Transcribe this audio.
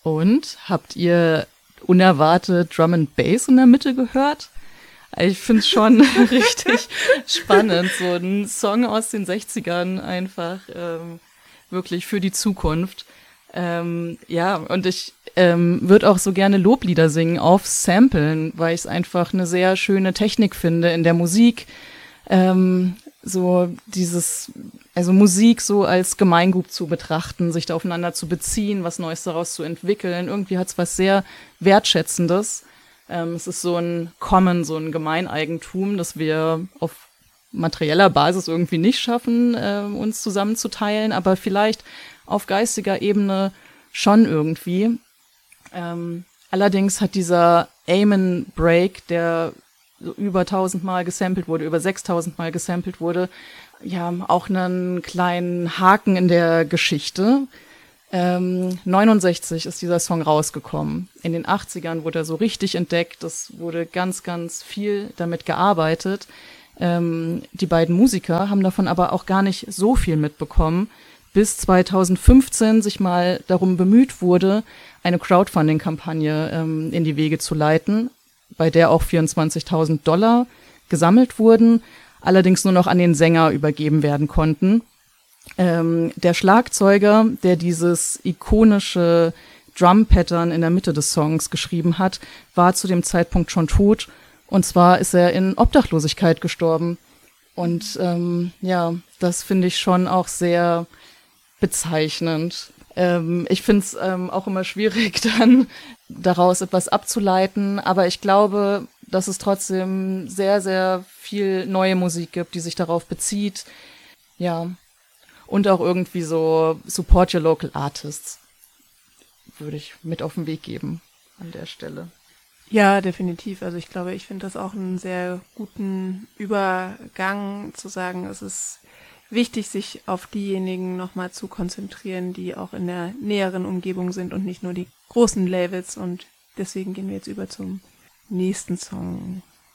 Und habt ihr unerwartet Drum and Bass in der Mitte gehört? Ich finde es schon richtig spannend, so ein Song aus den 60ern einfach wirklich für die Zukunft. Ja, und ich würde auch so gerne Loblieder singen auf Samplen, weil ich es einfach eine sehr schöne Technik finde in der Musik. So dieses, also Musik so als Gemeingut zu betrachten, sich da aufeinander zu beziehen, was Neues daraus zu entwickeln. Irgendwie hat es was sehr Wertschätzendes. Es ist so ein Common, so ein Gemeineigentum, das wir auf materieller Basis irgendwie nicht schaffen, uns zusammenzuteilen, aber vielleicht auf geistiger Ebene schon irgendwie. Allerdings hat dieser Amen Break, der so über 1000 Mal gesampelt wurde, über 6000 Mal gesampelt wurde, ja, auch einen kleinen Haken in der Geschichte. 69 ist dieser Song rausgekommen. In den 80ern wurde er so richtig entdeckt. Es wurde ganz, ganz viel damit gearbeitet. Die beiden Musiker haben davon aber auch gar nicht so viel mitbekommen, bis 2015 sich mal darum bemüht wurde, eine Crowdfunding-Kampagne in die Wege zu leiten, bei der auch $24.000 gesammelt wurden, allerdings nur noch an den Sänger übergeben werden konnten. Der Schlagzeuger, der dieses ikonische Drum-Pattern in der Mitte des Songs geschrieben hat, war zu dem Zeitpunkt schon tot. Und zwar ist er in Obdachlosigkeit gestorben. Und ja, das finde ich schon auch sehr bezeichnend. Ich finde es auch immer schwierig, dann daraus etwas abzuleiten. Aber ich glaube, dass es trotzdem sehr, sehr viel neue Musik gibt, die sich darauf bezieht. Ja. Und auch irgendwie so Support Your Local Artists würde ich mit auf den Weg geben an der Stelle. Ja, definitiv. Also ich glaube, ich finde das auch einen sehr guten Übergang zu sagen, es ist wichtig, sich auf diejenigen nochmal zu konzentrieren, die auch in der näheren Umgebung sind und nicht nur die großen Labels. Und deswegen gehen wir jetzt über zum nächsten Song.